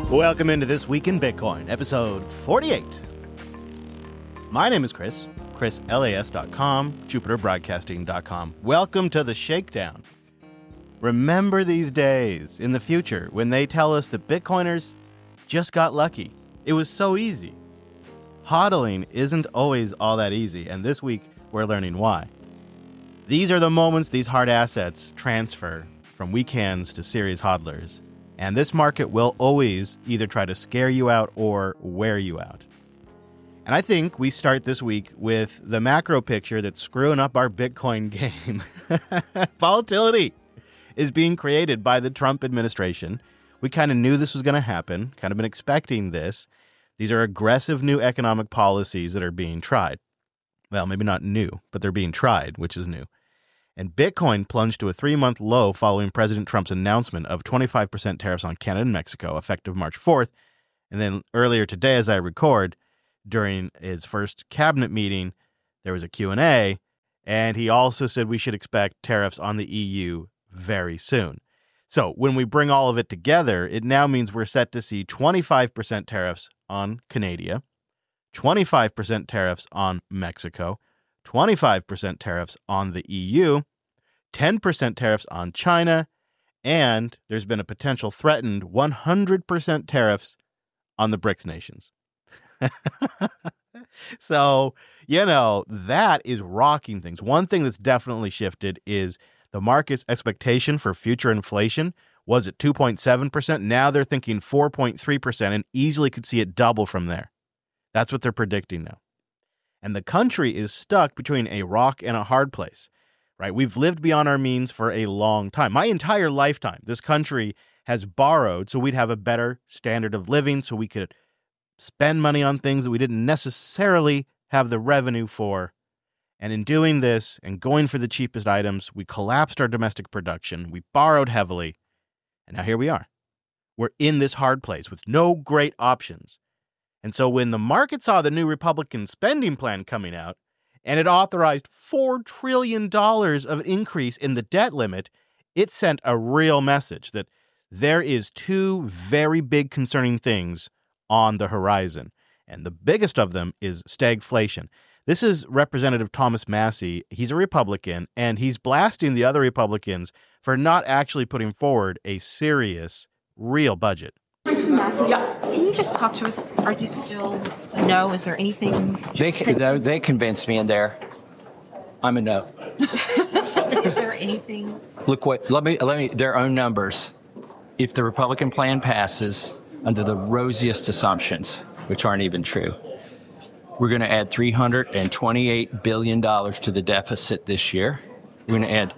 Welcome into This Week in Bitcoin, episode 48. My name is Chris LAS.com, JupiterBroadcasting.com. Welcome to the Shakedown. Remember these days in the future when they tell us that Bitcoiners just got lucky. It was so easy. Hodling isn't always all that easy, and this week we're learning why. These are the moments these hard assets transfer from weak hands to serious hodlers. And this market will always either try to scare you out or wear you out. And I think we start this week with the macro picture that's screwing up our Bitcoin game. Volatility is being created by the Trump administration. We kind of knew this was going to happen, kind of been expecting this. These are aggressive new economic policies that are being tried. Well, maybe not new, but they're being tried, which is new. And Bitcoin plunged to a 3-month low following President Trump's announcement of 25% tariffs on Canada and Mexico, effective March 4th. And then earlier today, as I record, during his first cabinet meeting, there was a Q&A, and he also said we should expect tariffs on the EU very soon. So when we bring all of it together, it now means we're set to see 25% tariffs on Canada, 25% tariffs on Mexico, 25% tariffs on the EU, 10% tariffs on China, and there's been a potential threatened 100% tariffs on the BRICS nations. So, that is rocking things. One thing that's definitely shifted is the market's expectation for future inflation was at 2.7%. Now they're thinking 4.3% and easily could see it double from there. That's what they're predicting now. And the country is stuck between a rock and a hard place, right? We've lived beyond our means for a long time. My entire lifetime, this country has borrowed so we'd have a better standard of living, so we could spend money on things that we didn't necessarily have the revenue for. And in doing this and going for the cheapest items, we collapsed our domestic production. We borrowed heavily. And now here we are. We're in this hard place with no great options. And so when the market saw the new Republican spending plan coming out, and it authorized $4 trillion of an increase in the debt limit, it sent a real message that there is two very big concerning things on the horizon. And the biggest of them is stagflation. This is Representative Thomas Massie. He's a Republican, and he's blasting the other Republicans for not actually putting forward a serious, real budget. Yeah. Can you just talk to us? Are you still a no? Is there anything? They convinced me in there. I'm a no. Is there anything? Look let me their own numbers. If the Republican plan passes under the rosiest assumptions, which aren't even true, we're going to add $328 billion to the deficit this year. We're going to add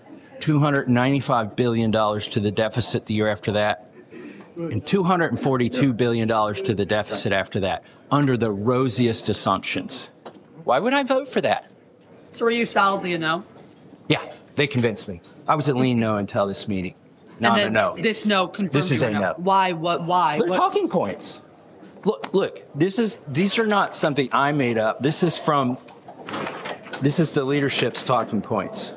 $295 billion to the deficit the year after that, and $242 billion to the deficit after that, under the rosiest assumptions. Why would I vote for that? So are you solidly a no? Yeah, they convinced me. I was a lean no until this meeting. Now I'm a no. This no confirms This is you a no. Why? Why? They're talking points. Look, these are not something I made up. This is the leadership's talking points.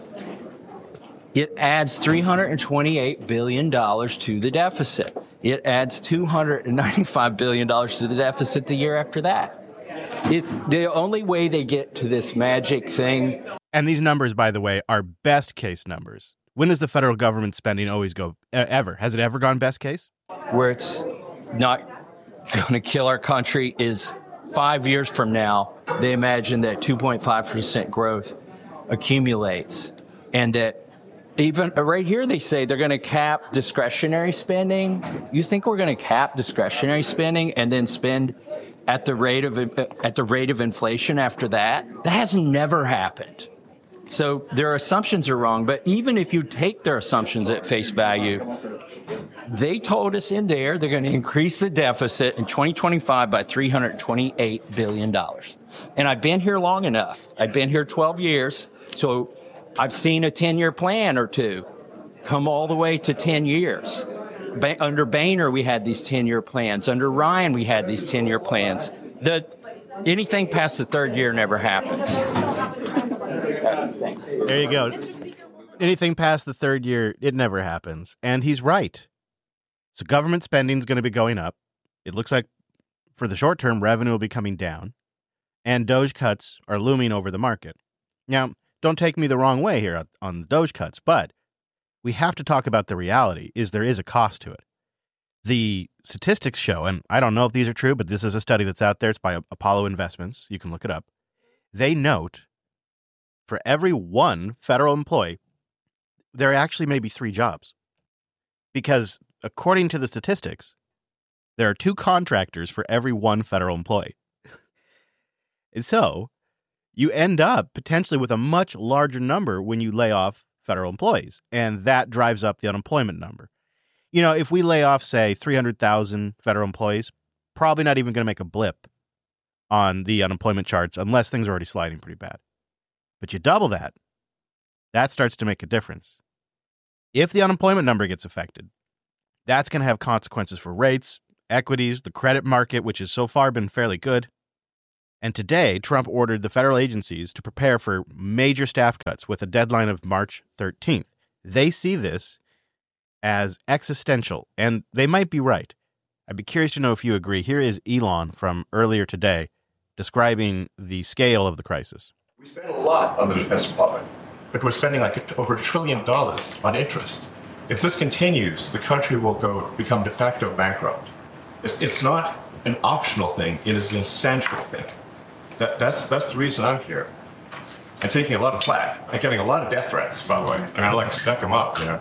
It adds $328 billion to the deficit. It adds $295 billion to the deficit the year after that. It's the only way they get to this magic thing. And these numbers, by the way, are best case numbers. When does the federal government spending always go? Ever? Has it ever gone best case? Where it's not going to kill our country is 5 years from now, they imagine that 2.5% growth accumulates, and that even right here, they say they're going to cap discretionary spending. You think we're going to cap discretionary spending and then spend at the rate of inflation after that? That has never happened. So their assumptions are wrong. But even if you take their assumptions at face value, they told us in there they're going to increase the deficit in 2025 by $328 billion. And I've been here long enough. I've been here 12 years. So I've seen a 10-year plan or two come all the way to 10 years. Under Boehner, we had these 10-year plans. Under Ryan, we had these 10-year plans. Anything past the third year never happens. There you go. Anything past the third year, it never happens. And he's right. So government spending is going to be going up. it looks like for the short term, revenue will be coming down, and Doge cuts are looming over the market. Now, don't take me the wrong way here on the Doge cuts, but we have to talk about the reality is there is a cost to it. The statistics show, and I don't know if these are true, but this is a study that's out there. It's by Apollo Investments. You can look it up. They note for every one federal employee, there actually may be 3 jobs. Because according to the statistics, there are 2 contractors for every 1 federal employee. And so you end up potentially with a much larger number when you lay off federal employees, and that drives up the unemployment number. You know, if we lay off, say, 300,000 federal employees, probably not even going to make a blip on the unemployment charts unless things are already sliding pretty bad. But you double that, that starts to make a difference. If the unemployment number gets affected, that's going to have consequences for rates, equities, the credit market, which has so far been fairly good. And today, Trump ordered the federal agencies to prepare for major staff cuts with a deadline of March 13th. They see this as existential, and they might be right. I'd be curious to know if you agree. Here is Elon from earlier today describing the scale of the crisis. We spend a lot on the Defense Department, but we're spending like over $1 trillion on interest. If this continues, the country will become de facto bankrupt. It's not an optional thing. It is an essential thing. That's the reason I'm here. I'm taking a lot of flack. I'm getting a lot of death threats, by the way. And I'd like to stack them up, you know.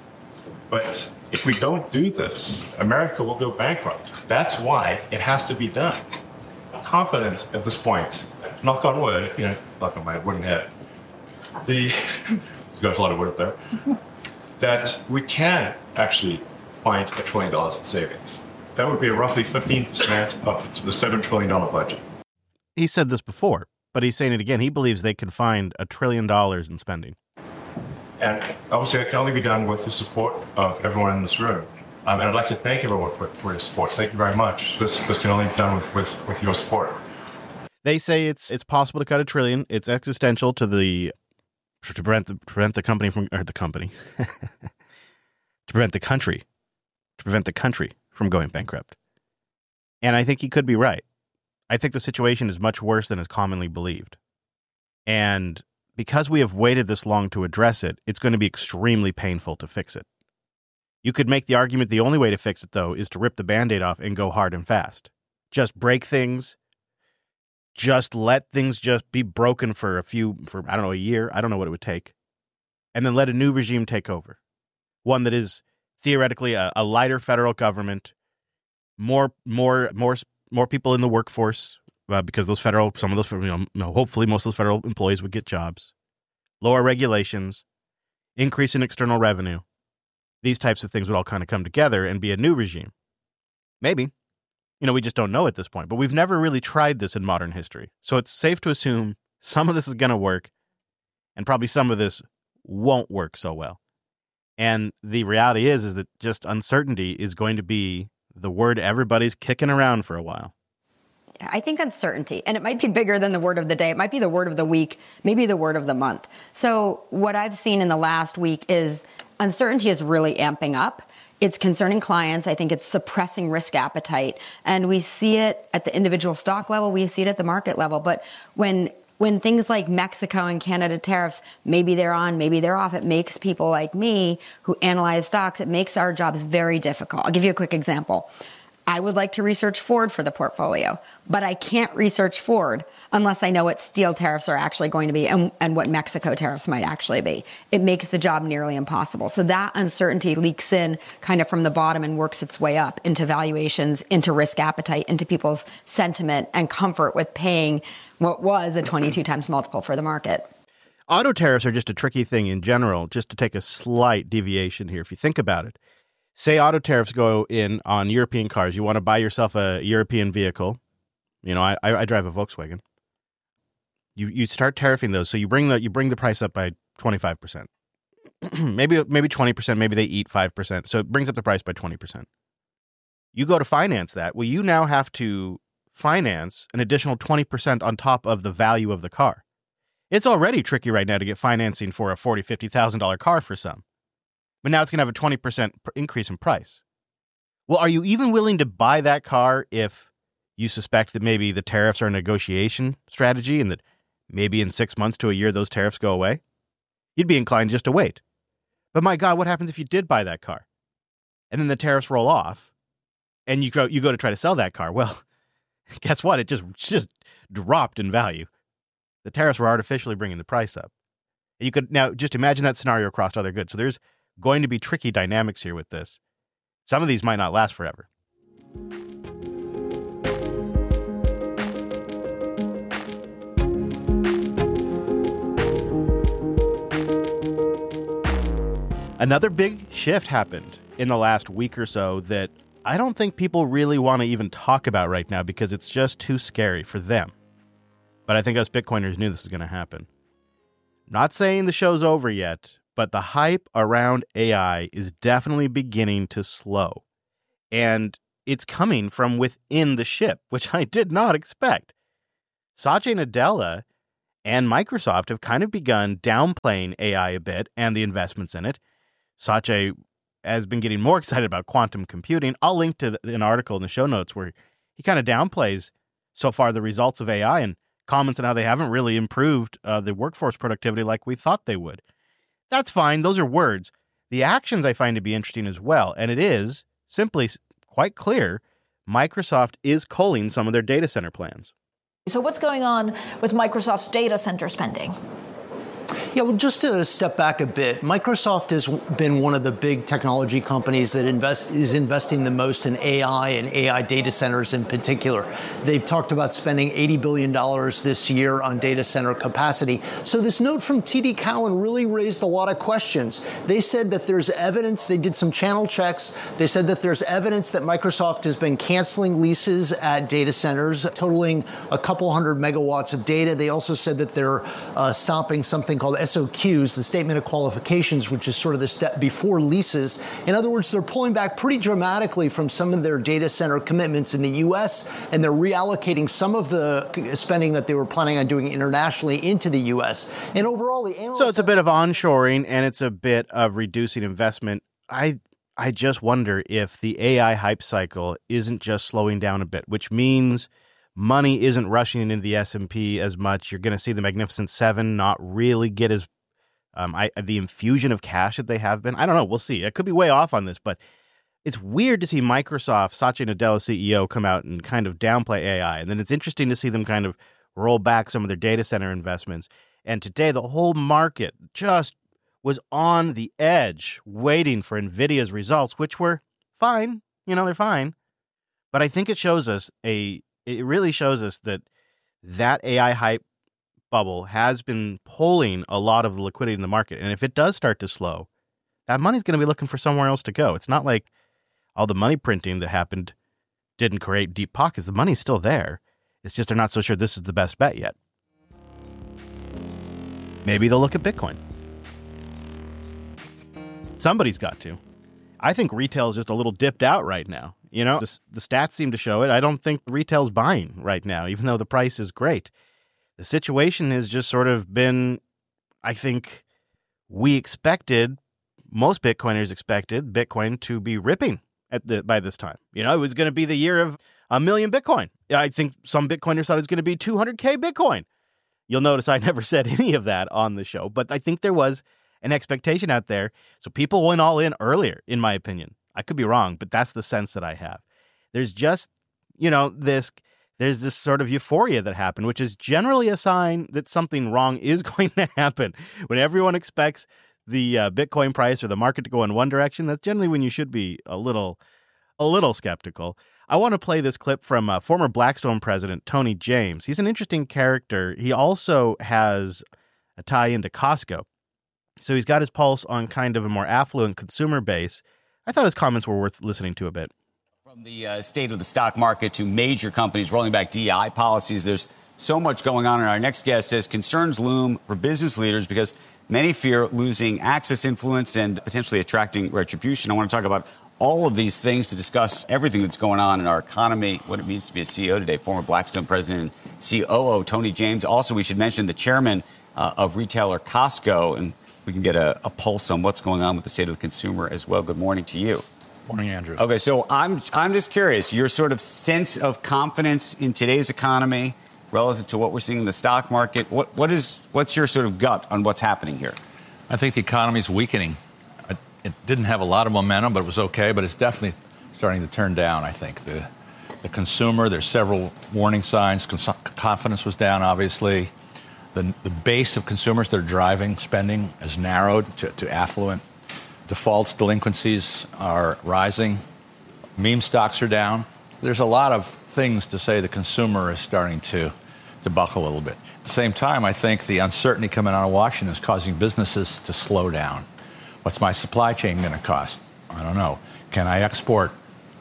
But if we don't do this, America will go bankrupt. That's why it has to be done. I'm confident at this point, knock on wood, you know, knock on my wooden head. There's got a lot of wood up there. That we can actually find $1 trillion in savings. That would be roughly 15% of the $7 trillion budget. He said this before, but he's saying it again. He believes they could find $1 trillion in spending. And obviously, it can only be done with the support of everyone in this room. And I'd like to thank everyone for your support. Thank you very much. This can only be done with your support. They say it's possible to cut $1 trillion. It's existential to prevent the company from, or the company, to prevent the country from going bankrupt. And I think he could be right. I think the situation is much worse than is commonly believed. And because we have waited this long to address it, it's going to be extremely painful to fix it. You could make the argument the only way to fix it, though, is to rip the Band-Aid off and go hard and fast. Just break things. Just let things just be broken for a year. I don't know what it would take. And then let a new regime take over. One that is theoretically a lighter federal government, more people in the workforce, because hopefully most of those federal employees would get jobs, lower regulations, increase in external revenue. These types of things would all kind of come together and be a new regime. Maybe. We just don't know at this point, but we've never really tried this in modern history. So it's safe to assume some of this is going to work, and probably some of this won't work so well. And the reality is that just uncertainty is going to be the word everybody's kicking around for a while. I think uncertainty, and it might be bigger than the word of the day. It might be the word of the week, maybe the word of the month. So what I've seen in the last week is uncertainty is really amping up. It's concerning clients. I think it's suppressing risk appetite. And we see it at the individual stock level. We see it at the market level. But when things like Mexico and Canada tariffs, maybe they're on, maybe they're off, it makes people like me who analyze stocks, it makes our jobs very difficult. I'll give you a quick example. I would like to research Ford for the portfolio, but I can't research Ford unless I know what steel tariffs are actually going to be and what Mexico tariffs might actually be. It makes the job nearly impossible. So that uncertainty leaks in kind of from the bottom and works its way up into valuations, into risk appetite, into people's sentiment and comfort with paying what was a 22 times multiple for the market. Auto tariffs are just a tricky thing in general, just to take a slight deviation here. If you think about it, say auto tariffs go in on European cars. You want to buy yourself a European vehicle. I drive a Volkswagen. You start tariffing those. So you bring the price up by 25%. maybe 20%, maybe they eat 5%. So it brings up the price by 20%. You go to finance that. Well, you now have to finance an additional 20% on top of the value of the car. It's already tricky right now to get financing for a $40,000, $50,000 car for some. But now it's going to have a 20% increase in price. Well, are you even willing to buy that car if you suspect that maybe the tariffs are a negotiation strategy and that maybe in 6 months to a year those tariffs go away? You'd be inclined just to wait. But my God, what happens if you did buy that car and then the tariffs roll off and you go to try to sell that car? Well, guess what? It just dropped in value. The tariffs were artificially bringing the price up. You could now just imagine that scenario across other goods. So there's going to be tricky dynamics here with this. Some of these might not last forever. Another big shift happened in the last week or so that I don't think people really want to even talk about right now because it's just too scary for them. But I think us Bitcoiners knew this was going to happen. Not saying the show's over yet, but the hype around AI is definitely beginning to slow. And it's coming from within the ship, which I did not expect. Satya Nadella and Microsoft have kind of begun downplaying AI a bit and the investments in it. Satya has been getting more excited about quantum computing. I'll link to an article in the show notes where he kind of downplays so far the results of AI and comments on how they haven't really improved the workforce productivity like we thought they would. That's fine. Those are words. The actions I find to be interesting as well. And it is simply quite clear Microsoft is culling some of their data center plans. So what's going on with Microsoft's data center spending? Yeah, well, just to step back a bit, Microsoft has been one of the big technology companies that is investing the most in AI and AI data centers in particular. They've talked about spending $80 billion this year on data center capacity. So this note from TD Cowen really raised a lot of questions. They said that there's evidence, they did some channel checks, they said that there's evidence that Microsoft has been canceling leases at data centers, totaling a couple hundred megawatts of data. They also said that they're stopping something called SOQs, the Statement of Qualifications, which is sort of the step before leases. In other words, they're pulling back pretty dramatically from some of their data center commitments in the U.S., and they're reallocating some of the spending that they were planning on doing internationally into the U.S. And overall, the analysts... So it's a bit of onshoring, and it's a bit of reducing investment. I just wonder if the AI hype cycle isn't just slowing down a bit, which means money isn't rushing into the S&P as much. You're going to see the Magnificent Seven not really get as the infusion of cash that they have been. I don't know. We'll see. I could be way off on this, but it's weird to see Microsoft, Satya Nadella, CEO, come out and kind of downplay AI. And then it's interesting to see them kind of roll back some of their data center investments. And today, the whole market just was on the edge waiting for NVIDIA's results, which were fine. You know, they're fine. But I think it shows us it really shows us that AI hype bubble has been pulling a lot of the liquidity in the market. And if it does start to slow, that money's going to be looking for somewhere else to go. It's not like all the money printing that happened didn't create deep pockets. The money's still there. It's just they're not so sure this is the best bet yet. Maybe they'll look at Bitcoin. Somebody's got to. I think retail is just a little dipped out right now. You know, the stats seem to show it. I don't think retail's buying right now, even though the price is great. The situation has just sort of been, I think we expected, most Bitcoiners expected Bitcoin to be ripping by this time. You know, it was going to be the year of 1 million Bitcoin. I think some Bitcoiners thought it was going to be 200K Bitcoin. You'll notice I never said any of that on the show, but I think there was an expectation out there. So people went all in earlier, in my opinion. I could be wrong, but that's the sense that I have. There's just, there's this sort of euphoria that happened, which is generally a sign that something wrong is going to happen. When everyone expects the Bitcoin price or the market to go in one direction, that's generally when you should be a little skeptical. I want to play this clip from former Blackstone president Tony James. He's an interesting character. He also has a tie into Costco. So he's got his pulse on kind of a more affluent consumer base. I thought his comments were worth listening to a bit. From the state of the stock market to major companies rolling back DEI policies, there's so much going on. And our next guest says concerns loom for business leaders because many fear losing access, influence, and potentially attracting retribution. I want to talk about all of these things to discuss everything that's going on in our economy, what it means to be a CEO today. Former Blackstone president and COO Tony James. Also, we should mention the chairman of retailer Costco, and we can get a pulse on what's going on with the state of the consumer as well. Good morning to you. Morning, Andrew. Okay, so I'm just curious, your sort of sense of confidence in today's economy relative to what we're seeing in the stock market. What's your sort of gut on what's happening here? I think the economy's weakening. It didn't have a lot of momentum, but it was okay. But it's definitely starting to turn down, I think. The consumer, there's several warning signs. Confidence was down, obviously. The base of consumers that are driving spending has narrowed to affluent. Defaults, delinquencies are rising. Meme stocks are down. There's a lot of things to say the consumer is starting to buckle a little bit. At the same time, I think the uncertainty coming out of Washington is causing businesses to slow down. What's my supply chain going to cost? I don't know. Can I export?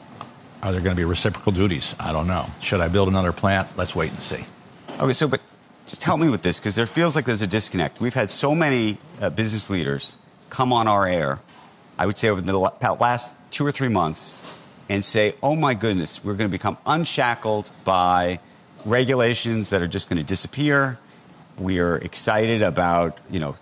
Are there going to be reciprocal duties? I don't know. Should I build another plant? Let's wait and see. Okay, but just help me with this, because there feels like there's a disconnect. We've had so many business leaders come on our air, I would say over the last 2 or 3 months, and say, oh my goodness, we're going to become unshackled by regulations that are just going to disappear. We are excited about,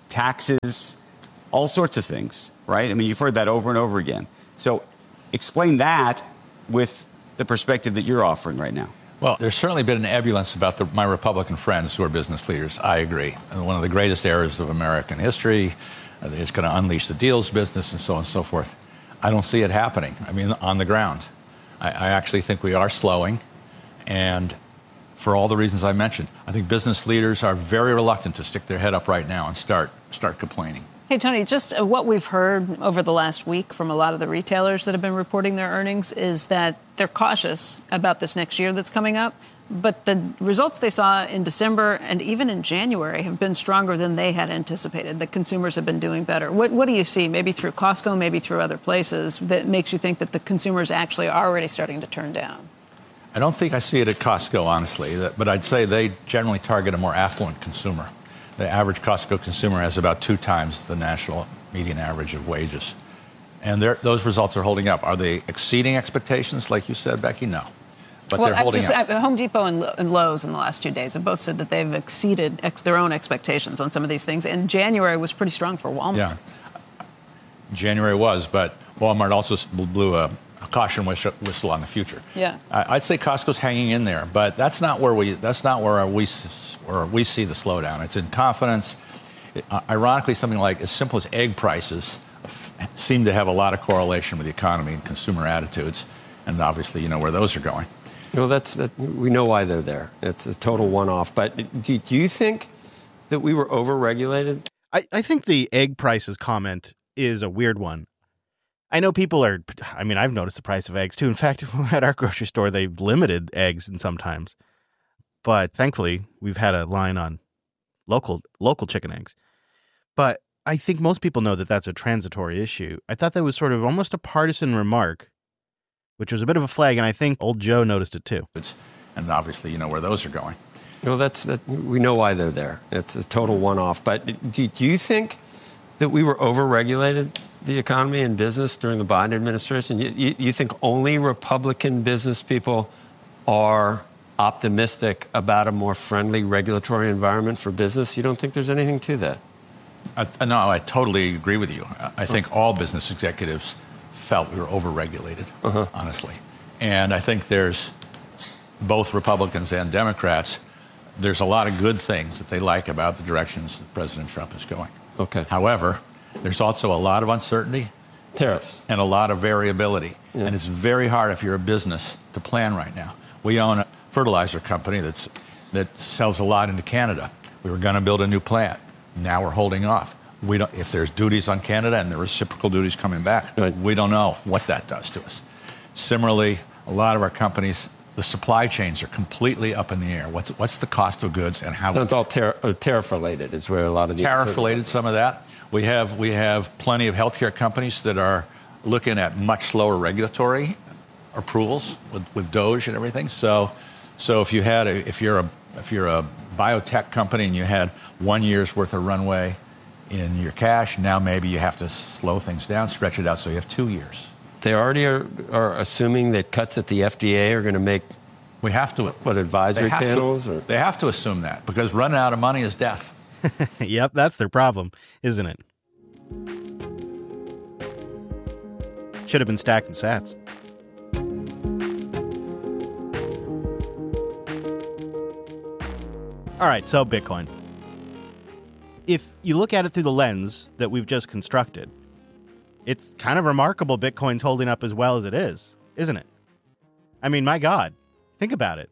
taxes, all sorts of things, right? I mean, you've heard that over and over again. So explain that with the perspective that you're offering right now. Well, there's certainly been an ebullience about my Republican friends who are business leaders. I agree. And one of the greatest eras of American history. It's going to unleash the deals business and so on and so forth. I don't see it happening. I mean, on the ground. I actually think we are slowing. And for all the reasons I mentioned, I think business leaders are very reluctant to stick their head up right now and start complaining. Hey, Tony, just what we've heard over the last week from a lot of the retailers that have been reporting their earnings is that they're cautious about this next year that's coming up. But the results they saw in December and even in January have been stronger than they had anticipated. The consumers have been doing better. What do you see, maybe through Costco, maybe through other places, that makes you think that the consumers actually are already starting to turn down? I don't think I see it at Costco, honestly, but I'd say they generally target a more affluent consumer. The average Costco consumer has about 2 times the national median average of wages. And those results are holding up. Are they exceeding expectations, like you said, Becky? No. But they're holding up. Home Depot and Lowe's in the last 2 days have both said that they've exceeded their own expectations on some of these things. And January was pretty strong for Walmart. Yeah. January was, but Walmart also blew a caution whistle on the future. Yeah. I'd say Costco's hanging in there, but that's not where we see the slowdown. It's in confidence. Ironically, something like as simple as egg prices seem to have a lot of correlation with the economy and consumer attitudes, and obviously you know where those are going. Well, we know why they're there. It's a total one-off. But do you think that we were overregulated? I think the egg prices comment is a weird one. I know people I've noticed the price of eggs too. In fact, at our grocery store, they've limited eggs and sometimes. But thankfully, we've had a line on local chicken eggs. But I think most people know that that's a transitory issue. I thought that was sort of almost a partisan remark, which was a bit of a flag, and I think old Joe noticed it too. And obviously, you know where those are going. Well, we know why they're there. It's a total one-off. But do you think that we were overregulated, the economy and business, during the Biden administration? You think only Republican business people are optimistic about a more friendly regulatory environment for business? You don't think there's anything to that? No, I totally agree with you. I think all business executives felt we were overregulated, honestly. And I think there's both Republicans and Democrats, there's a lot of good things that they like about the directions that President Trump is going. Okay. However, there's also a lot of uncertainty. Tariffs. And a lot of variability. Yeah. And it's very hard if you're a business to plan right now. We own a fertilizer company that sells a lot into Canada. We were going to build a new plant. Now we're holding off. If there's duties on Canada and the reciprocal duties coming back, we don't know what that does to us. Similarly, a lot of our companies, the supply chains are completely up in the air. What's the cost of goods and how? So it's all tariff related is where a lot of the tariff related. Some of that. We have plenty of healthcare companies that are looking at much slower regulatory approvals with DOGE and everything. So if you're a biotech company and you had 1 year's worth of runway in your cash, now maybe you have to slow things down, stretch it out so you have 2 years. They already are assuming that cuts at the FDA are going to make. We have to. What, advisory panels? They have to assume that because running out of money is death. Yep, that's their problem, isn't it? Should have been stacked in sats. All right, so Bitcoin. If you look at it through the lens that we've just constructed, it's kind of remarkable Bitcoin's holding up as well as it is, isn't it? I mean, my God, think about it.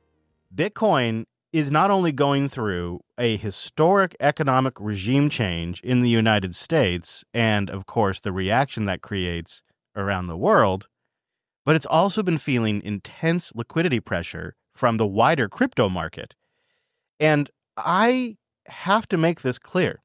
Bitcoin is not only going through a historic economic regime change in the United States and, of course, the reaction that creates around the world, but it's also been feeling intense liquidity pressure from the wider crypto market. And I have to make this clear.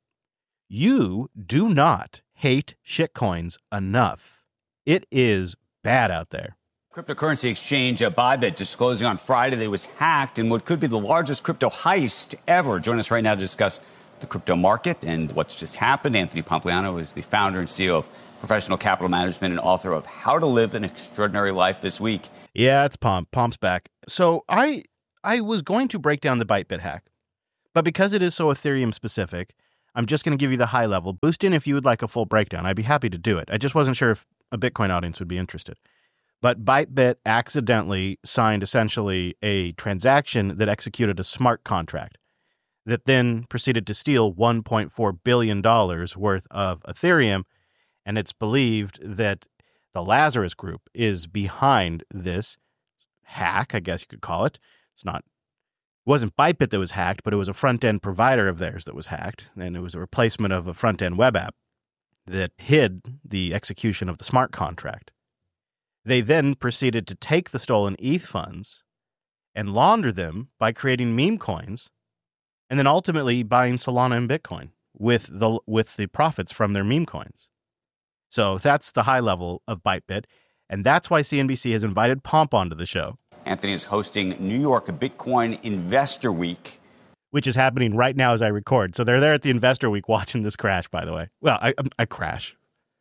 You do not hate shitcoins enough. It is bad out there. Cryptocurrency exchange Bybit disclosing on Friday that it was hacked in what could be the largest crypto heist ever. Join us right now to discuss the crypto market and what's just happened. Anthony Pompliano is the founder and CEO of Professional Capital Management and author of How to Live an Extraordinary Life this week. Yeah, it's Pomp. Pomp's back. So I was going to break down the Bybit hack, but because it is so Ethereum specific, I'm just going to give you the high level. Boost in if you would like a full breakdown. I'd be happy to do it. I just wasn't sure if a Bitcoin audience would be interested. But Bybit accidentally signed essentially a transaction that executed a smart contract that then proceeded to steal $1.4 billion worth of Ethereum. And it's believed that the Lazarus Group is behind this hack, I guess you could call it. It wasn't Bybit that was hacked, but it was a front-end provider of theirs that was hacked. And it was a replacement of a front-end web app that hid the execution of the smart contract. They then proceeded to take the stolen ETH funds and launder them by creating meme coins and then ultimately buying Solana and Bitcoin with the profits from their meme coins. So that's the high level of Bybit, and that's why CNBC has invited Pomp onto the show. Anthony is hosting New York Bitcoin Investor Week, which is happening right now as I record. So they're there at the Investor Week watching this crash, by the way. Well, a crash,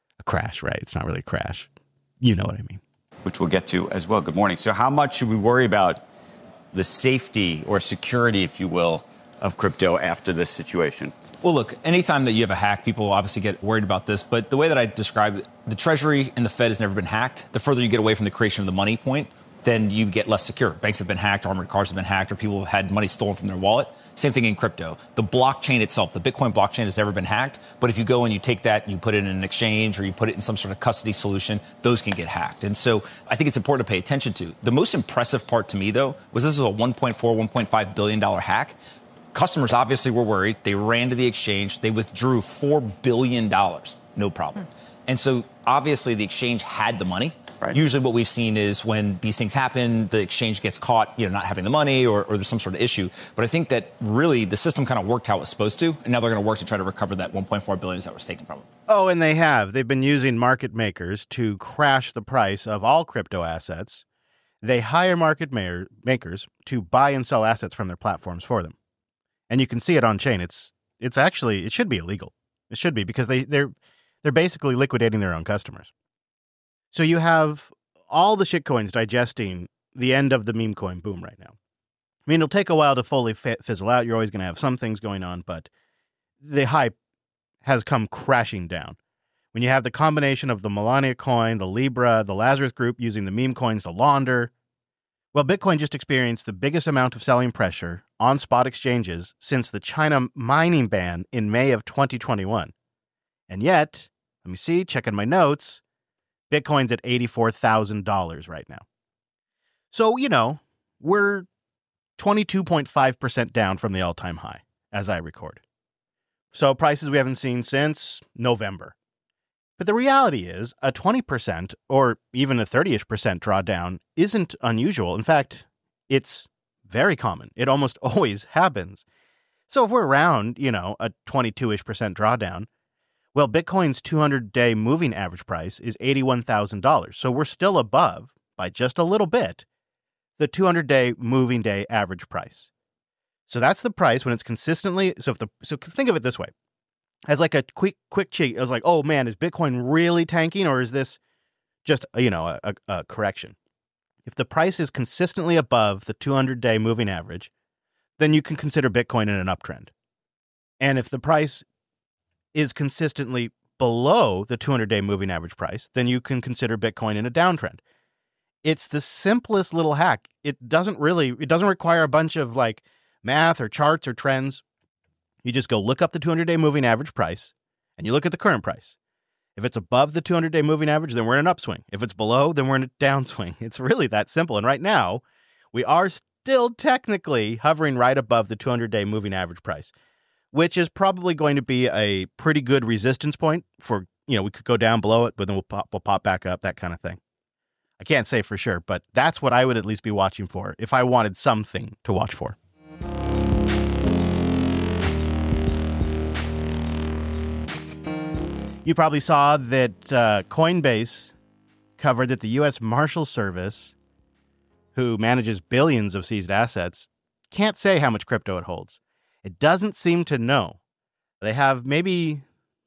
right? It's not really a crash. You know what I mean. Which we'll get to as well. Good morning. So how much should we worry about the safety or security, if you will, of crypto after this situation? Well, look, anytime that you have a hack, people obviously get worried about this. But the way that I describe it, the Treasury and the Fed has never been hacked. The further you get away from the creation of the money point, then you get less secure. Banks have been hacked, armored cars have been hacked, or people have had money stolen from their wallet. Same thing in crypto. The blockchain itself, the Bitcoin blockchain has never been hacked. But if you go and you take that and you put it in an exchange or you put it in some sort of custody solution, those can get hacked. And so I think it's important to pay attention to. The most impressive part to me, though, was this was a $1.4, $1.5 billion hack. Customers obviously were worried. They ran to the exchange. They withdrew $4 billion. No problem. And so obviously the exchange had the money. Right. Usually what we've seen is when these things happen, the exchange gets caught, not having the money or there's some sort of issue. But I think that really the system kind of worked how it was supposed to. And now they're going to work to try to recover that $1.4 billion that was taken from them. Oh, and they have. They've been using market makers to crash the price of all crypto assets. They hire market makers to buy and sell assets from their platforms for them. And you can see it on chain. It's actually, it should be illegal. It should be because they're basically liquidating their own customers. So you have all the shitcoins digesting the end of the meme coin boom right now. I mean, it'll take a while to fully fizzle out. You're always going to have some things going on, but the hype has come crashing down. When you have the combination of the Melania coin, the Libra, the Lazarus Group using the meme coins to launder, well, Bitcoin just experienced the biggest amount of selling pressure on spot exchanges since the China mining ban in May of 2021. And yet, let me see, checking my notes, Bitcoin's at $84,000 right now. So, we're 22.5% down from the all-time high as I record. So prices we haven't seen since November. But the reality is a 20% or even a 30-ish% drawdown isn't unusual. In fact, it's very common. It almost always happens. So if we're around, a 22-ish% drawdown, well, Bitcoin's 200-day moving average price is $81,000. So we're still above, by just a little bit, the 200-day moving day average price. So that's the price when it's consistently. So think of it this way. As like a quick check, I was like, oh man, is Bitcoin really tanking or is this just, a correction? If the price is consistently above the 200-day moving average, then you can consider Bitcoin in an uptrend. And if the price is consistently below the 200-day moving average price, then you can consider Bitcoin in a downtrend. It's the simplest little hack. It doesn't require a bunch of like math or charts or trends. You just go look up the 200-day moving average price and you look at the current price. If it's above the 200-day moving average, then we're in an upswing. If it's below, then we're in a downswing. It's really that simple. And right now, we are still technically hovering right above the 200-day moving average price, which is probably going to be a pretty good resistance point for, we could go down below it, but then we'll pop back up, that kind of thing. I can't say for sure, but that's what I would at least be watching for if I wanted something to watch for. You probably saw that Coinbase covered that the U.S. Marshal Service, who manages billions of seized assets, can't say how much crypto it holds. It doesn't seem to know. They have maybe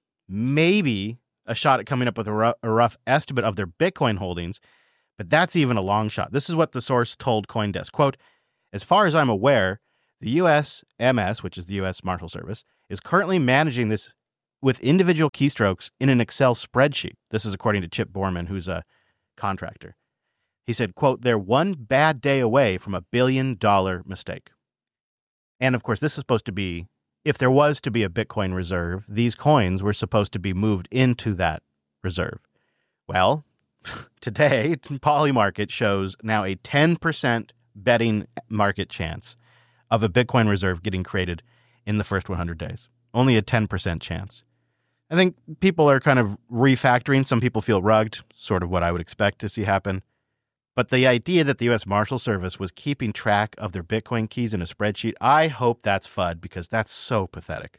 a shot at coming up with a rough estimate of their Bitcoin holdings, but that's even a long shot. This is what the source told CoinDesk. Quote, as far as I'm aware, the USMS, which is the U.S. Marshal Service, is currently managing this with individual keystrokes in an Excel spreadsheet. This is according to Chip Borman, who's a contractor. He said, quote, they're one bad day away from $1 billion mistake. And of course, this is supposed to be, if there was to be a Bitcoin reserve, these coins were supposed to be moved into that reserve. Well, today, Polymarket shows now a 10% betting market chance of a Bitcoin reserve getting created in the first 100 days. Only a 10% chance. I think people are kind of refactoring. Some people feel rugged, sort of what I would expect to see happen. But the idea that the U.S. Marshal Service was keeping track of their Bitcoin keys in a spreadsheet, I hope that's FUD because that's so pathetic.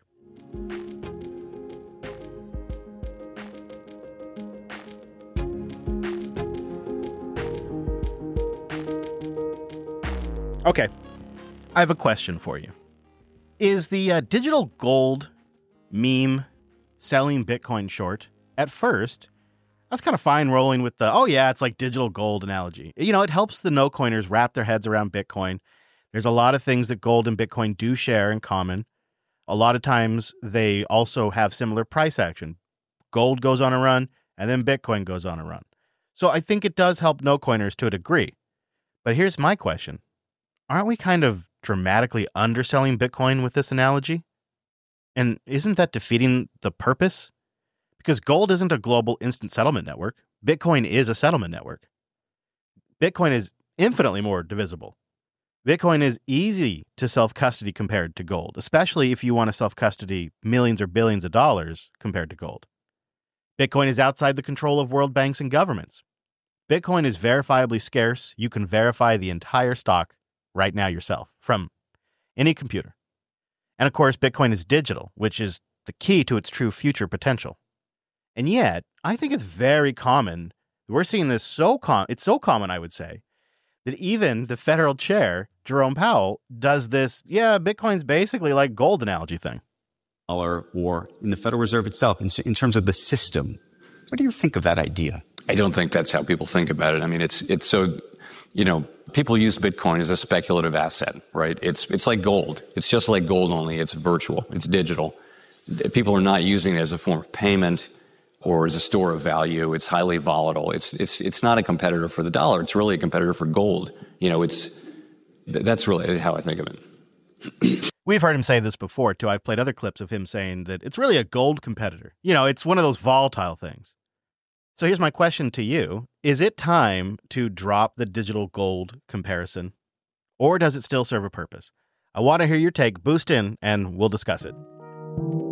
Okay, I have a question for you. Is the digital gold meme selling Bitcoin short? At first, I was kind of fine rolling with the, oh yeah, it's like digital gold analogy. It helps the no-coiners wrap their heads around Bitcoin. There's a lot of things that gold and Bitcoin do share in common. A lot of times they also have similar price action. Gold goes on a run, and then Bitcoin goes on a run. So I think it does help no-coiners to a degree. But here's my question. Aren't we kind of dramatically underselling Bitcoin with this analogy? And isn't that defeating the purpose? Because gold isn't a global instant settlement network. Bitcoin is a settlement network. Bitcoin is infinitely more divisible. Bitcoin is easy to self-custody compared to gold, especially if you want to self-custody millions or billions of dollars compared to gold. Bitcoin is outside the control of world banks and governments. Bitcoin is verifiably scarce. You can verify the entire stock right now yourself from any computer. And of course, Bitcoin is digital, which is the key to its true future potential. And yet, I think it's very common. We're seeing this it's so common, I would say, that even the federal chair, Jerome Powell, does this, Bitcoin's basically like gold analogy thing. Or in the Federal Reserve itself, in terms of the system. What do you think of that idea? I don't think that's how people think about it. I mean, it's so, people use Bitcoin as a speculative asset, right? It's like gold. It's just like gold, only it's virtual. It's digital. People are not using it as a form of payment or as a store of value. It's highly volatile. It's not a competitor for the dollar. It's really a competitor for gold. That's really how I think of it. We've heard him say this before, too. I've played other clips of him saying that it's really a gold competitor. It's one of those volatile things. So here's my question to you. Is it time to drop the digital gold comparison? Or does it still serve a purpose? I want to hear your take. Boost in, and we'll discuss it.